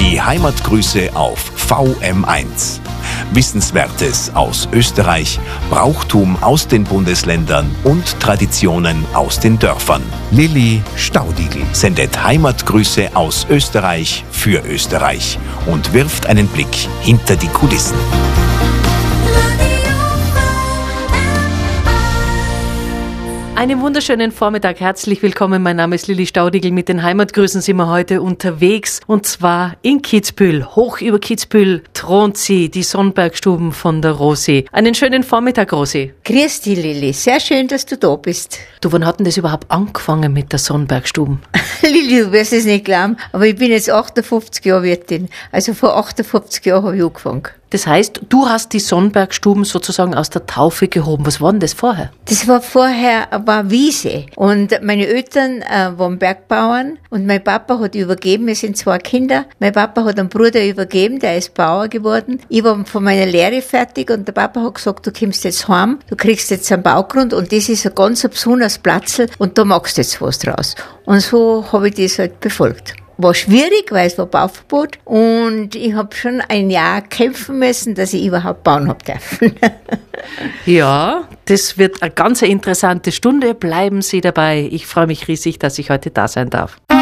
Die Heimatgrüße auf VM1. Wissenswertes aus Österreich, Brauchtum aus den Bundesländern und Traditionen aus den Dörfern. Lilli Staudigl sendet Heimatgrüße aus Österreich für Österreich und wirft einen Blick hinter die Kulissen. Einen wunderschönen Vormittag, herzlich willkommen. Mein Name ist Lilli Staudigl. Mit den Heimatgrüßen sind wir heute unterwegs und zwar in Kitzbühel. Hoch über Kitzbühel thront sie, die Sonnbergstuben von der Rosi. Einen schönen Vormittag, Rosi. Grüß dich, Lilli. Sehr schön, dass du da bist. Du, wann hat denn das überhaupt angefangen mit der Sonnbergstuben? Lilli, du wirst es nicht glauben, aber ich bin jetzt 58 Jahre Wirtin. Also vor 58 Jahren habe ich angefangen. Das heißt, du hast die Sonnbergstuben sozusagen aus der Taufe gehoben. Was war denn das vorher? Das war vorher war Wiese. Und meine Eltern waren Bergbauern und mein Papa hat übergeben. Wir sind 2 Kinder. Mein Papa hat einen Bruder übergeben, der ist Bauer geworden. Ich war von meiner Lehre fertig und der Papa hat gesagt, du kommst jetzt heim, du kriegst jetzt einen Baugrund und das ist ein ganz besonderes Platzl und da machst du jetzt was draus. Und so habe ich das halt befolgt. War schwierig, weil es war Bauverbot und ich habe schon ein Jahr kämpfen müssen, dass ich überhaupt bauen habe dürfen. Ja, das wird eine ganz interessante Stunde. Bleiben Sie dabei. Ich freue mich riesig, dass ich heute da sein darf.